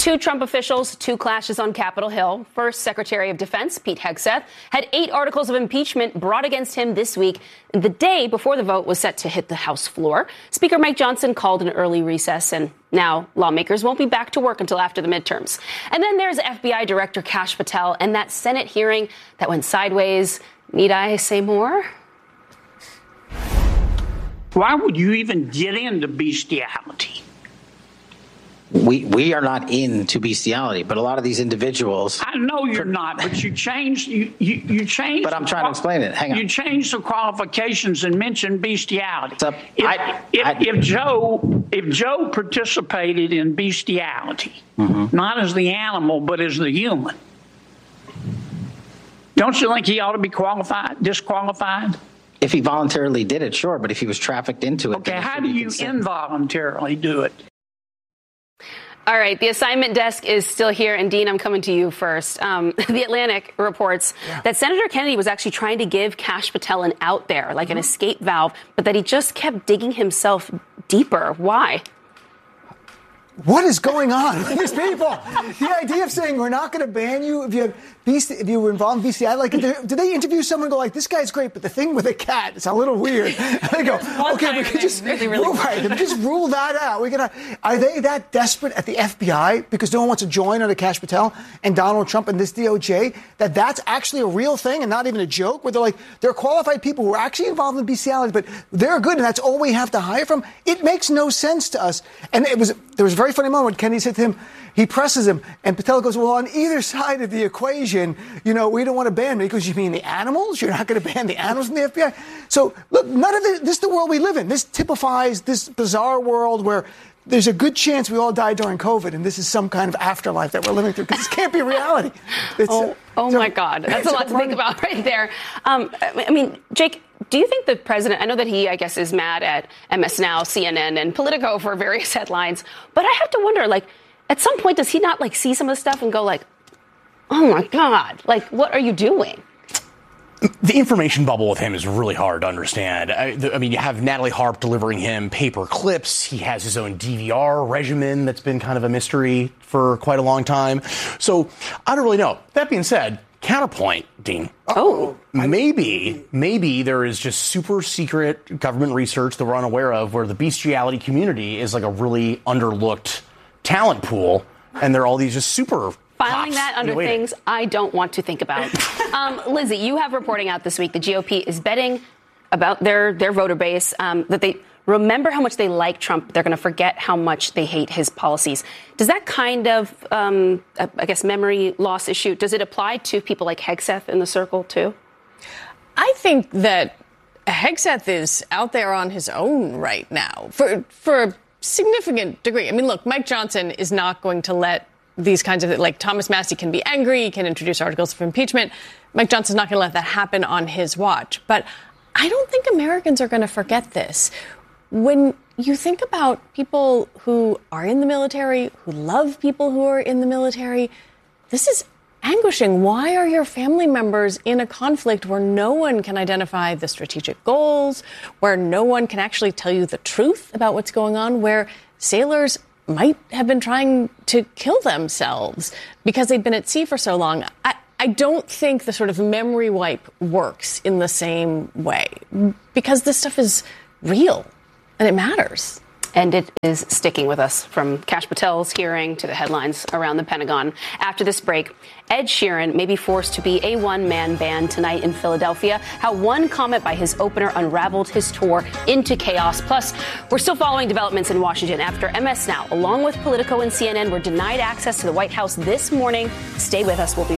Two Trump officials, two clashes on Capitol Hill. First, Secretary of Defense Pete Hegseth had 8 articles of impeachment brought against him this week, the day before the vote was set to hit the House floor. Speaker Mike Johnson called an early recess, and now lawmakers won't be back to work until after the midterms. And then there's FBI Director Kash Patel and that Senate hearing that went sideways. Need I say more? Why would you even get into bestiality? We are not into bestiality, but a lot of these individuals. I know you're not, but you changed. You changed. But I'm trying to explain it. Hang on. You changed the qualifications and mentioned bestiality. If Joe participated in bestiality, not as the animal but as the human, don't you think he ought to be disqualified? If he voluntarily did it, sure. But if he was trafficked into it, okay. How do you involuntarily do it? All right, the assignment desk is still here, and Dean, I'm coming to you first. The Atlantic reports that Senator Kennedy was actually trying to give Kash Patel an out there, like an escape valve, but that he just kept digging himself deeper. Why? What is going on with these people? The idea of saying we're not going to ban you if you were involved in bestiality, like, do they interview someone and go like, this guy's great, but the thing with a cat is a little weird? And they go, okay, we can just rule that out. Are they that desperate at the FBI because no one wants to join under Kash Patel and Donald Trump and this DOJ that's actually a real thing and not even a joke? Where they're like, they're qualified people who are actually involved in bestiality, but they're good and that's all we have to hire from. It makes no sense to us. And there was a very funny moment when Kennedy said to him, he presses him, and Patel goes, well, on either side of the equation, we don't want to ban me. He goes, you mean the animals? You're not going to ban the animals in the FBI? So, look, none of this is the world we live in. This typifies this bizarre world where there's a good chance we all died during COVID, and this is some kind of afterlife that we're living through, because this can't be reality. My God. That's a lot to think about right there. I mean, Jake, do you think the president, I know that he, I guess, is mad at MS Now, CNN, and Politico for various headlines, but I have to wonder, at some point, does he not, see some of the stuff and go, oh, my God, what are you doing? The information bubble with him is really hard to understand. I mean, you have Natalie Harp delivering him paper clips. He has his own DVR regimen that's been kind of a mystery for quite a long time. So I don't really know. That being said, counterpoint, Dean. Maybe there is just super secret government research that we're unaware of where the bestiality community is a really underlooked talent pool, and there are all these just super filing that under things I don't want to think about. Lizzie, you have reporting out this week the GOP is betting about their voter base that they remember how much they like Trump. They're going to forget how much they hate his policies. Does that kind of, memory loss issue, does it apply to people like Hegseth in the circle, too? I think that Hegseth is out there on his own right now for a significant degree. I mean, look, Mike Johnson is not going to let these kinds of, Thomas Massie can be angry, he can introduce articles of impeachment. Mike Johnson's not going to let that happen on his watch. But I don't think Americans are going to forget this. When you think about people who are in the military, who love people who are in the military, this is anguishing. Why are your family members in a conflict where no one can identify the strategic goals, where no one can actually tell you the truth about what's going on, where sailors might have been trying to kill themselves because they've been at sea for so long? I don't think the sort of memory wipe works in the same way because this stuff is real and it matters. And it is sticking with us, from Kash Patel's hearing to the headlines around the Pentagon. After this break, Ed Sheeran may be forced to be a one-man band tonight in Philadelphia. How one comment by his opener unraveled his tour into chaos. Plus, we're still following developments in Washington after MS Now, along with Politico and CNN, were denied access to the White House this morning. Stay with us. We'll be